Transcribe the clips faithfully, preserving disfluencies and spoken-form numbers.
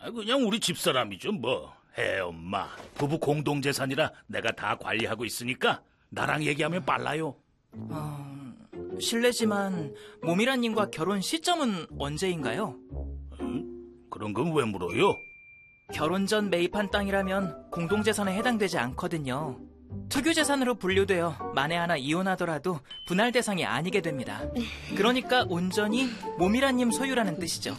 아, 그냥 우리 집사람이죠 뭐. 해 엄마. 부부 공동재산이라 내가 다 관리하고 있으니까 나랑 얘기하면 빨라요. 어, 실례지만 모미라님과 결혼 시점은 언제인가요? 응? 그런 건 왜 물어요? 결혼 전 매입한 땅이라면 공동재산에 해당되지 않거든요. 특유재산으로 분류되어 만에 하나 이혼하더라도 분할 대상이 아니게 됩니다. 그러니까 온전히 모미라님 소유라는 뜻이죠.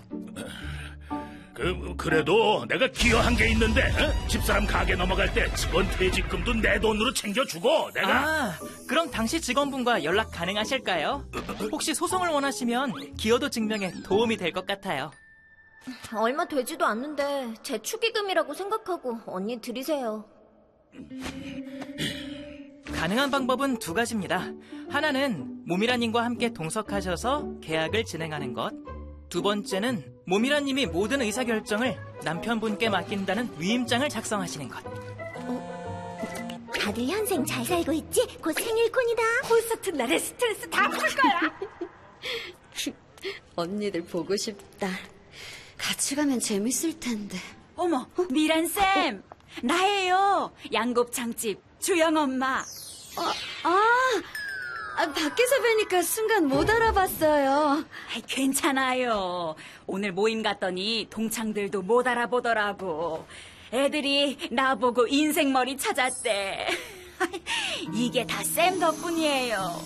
그, 그래도 내가 기여한 게 있는데 어? 집사람 가게 넘어갈 때 직원 퇴직금도 내 돈으로 챙겨주고 내가. 아, 그럼 당시 직원분과 연락 가능하실까요? 혹시 소송을 원하시면 기여도 증명에 도움이 될 것 같아요. 얼마 되지도 않는데 제 축의금이라고 생각하고 언니 드리세요. 가능한 방법은 두 가지입니다. 하나는 모미라님과 함께 동석하셔서 계약을 진행하는 것. 두 번째는 모미라님이 모든 의사결정을 남편분께 맡긴다는 위임장을 작성하시는 것. 어? 다들 현생 잘 살고 있지? 곧 생일콘이다. 콘서트 날에 스트레스 다 풀 거야. 언니들 보고 싶다. 같이 가면 재밌을 텐데. 어머, 미란쌤. 나예요. 양곱창집 주영엄마. 어, 아, 아, 밖에서 뵈니까 순간 못 알아봤어요. 아이, 괜찮아요. 오늘 모임 갔더니 동창들도 못 알아보더라고. 애들이 나보고 인생머리 찾았대. 이게 다 쌤 덕분이에요.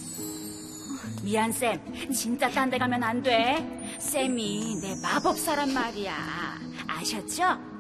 미안쌤, 진짜 딴 데 가면 안 돼. 쌤이 내 마법사란 말이야. 아셨죠?